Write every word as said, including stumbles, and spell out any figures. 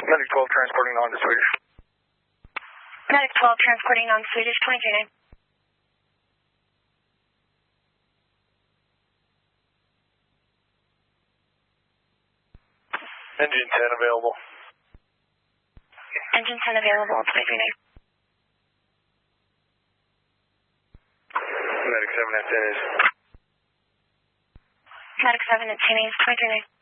Medic twelve transporting on to Swedish. Medic twelve transporting on Swedish, twenty-three nine. Engine ten available. Engine ten available, twenty-three nine. Medic seven at ten is. Medic seven at ten is, twenty-three nine.